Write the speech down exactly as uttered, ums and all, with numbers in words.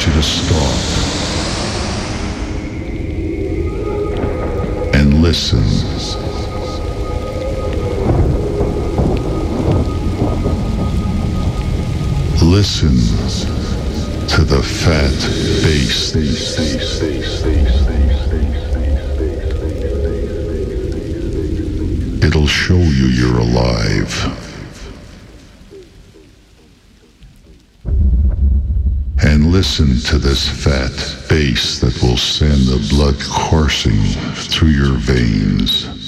you to stop and listen. Listen to the fat bass. It'll show you you're alive. And listen to this fat bass that will send the blood coursing through your veins.